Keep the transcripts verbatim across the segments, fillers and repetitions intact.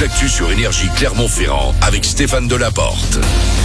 Rouge Actu sur Énergie Clermont-Ferrand avec Stéphane Delaporte.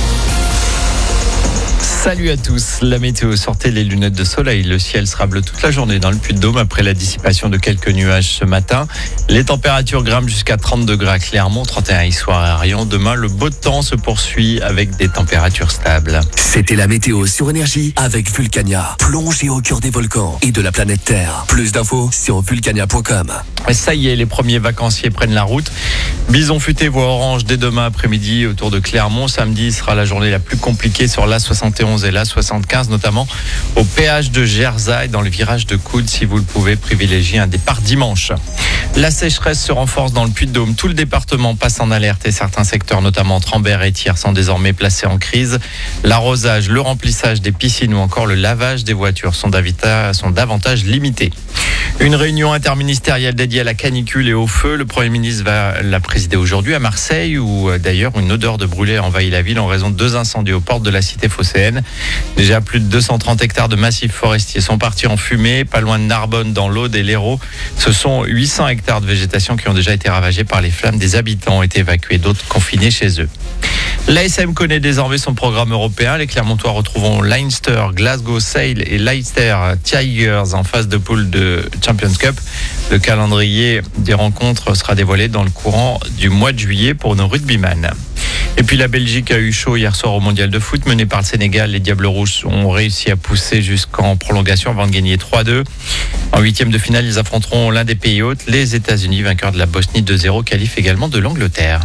Salut à tous, la météo, sortez les lunettes de soleil. Le ciel sera bleu toute la journée dans le Puy-de-Dôme après la dissipation de quelques nuages ce matin. Les températures grimpent jusqu'à trente degrés à Clermont, trente et un ici à Rion. Demain, le beau temps se poursuit avec des températures stables. C'était la météo sur Énergie avec Vulcania. Plongez au cœur des volcans et de la planète Terre. Plus d'infos sur vulcania point com. Ça y est, les premiers vacanciers prennent la route. Bison futé voie orange dès demain après-midi autour de Clermont. Samedi sera la journée la plus compliquée sur l'A soixante et onze et l'A soixante-quinze, notamment au péage de Gersailles dans le virage de Coude. Si vous le pouvez, privilégiez un départ dimanche. La sécheresse se renforce dans le Puy-de-Dôme. Tout le département passe en alerte et certains secteurs, notamment Trambert et Thiers, sont désormais placés en crise. L'arrosage, le remplissage des piscines ou encore le lavage des voitures sont davantage limités. Une réunion interministérielle dédiée à la canicule et au feu. Le Premier ministre va la présider aujourd'hui à Marseille, où d'ailleurs une odeur de brûlé envahit la ville en raison de deux incendies aux portes de la cité phocéenne. Déjà plus de deux cent trente hectares de massifs forestiers sont partis en fumée. Pas loin de Narbonne, dans l'Aude et l'Hérault, ce sont huit cents hectares de végétation qui ont déjà été ravagés par les flammes. Des habitants ont été évacués, d'autres confinés chez eux. L'A S M connaît désormais son programme européen. Les Clermontois retrouveront Leinster, Glasgow Sale et Leicester Tigers en phase de poule de Champions Cup. Le calendrier des rencontres sera dévoilé dans le courant du mois de juillet pour nos rugbyman. Et puis la Belgique a eu chaud hier soir au mondial de foot. Mené par le Sénégal, les Diables Rouges ont réussi à pousser jusqu'en prolongation avant de gagner trois deux. En huitième de finale, ils affronteront l'un des pays hôtes, les États-Unis, vainqueurs de la Bosnie deux zéro, qualifient également de l'Angleterre.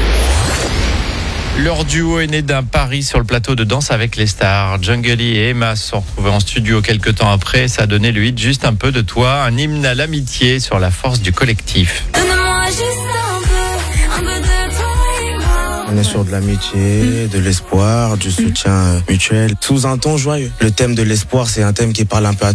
Leur duo est né d'un pari sur le plateau de Danse avec les stars. Jungly et Emma se sont retrouvés en studio quelques temps après. Ça a donné le hit Juste un peu de toi, un hymne à l'amitié sur la force du collectif. Donne-moi juste un peu, un peu de toi et moi. On est sur de l'amitié, de l'espoir, du soutien mutuel, sous un ton joyeux. Le thème de l'espoir, c'est un thème qui parle un peu à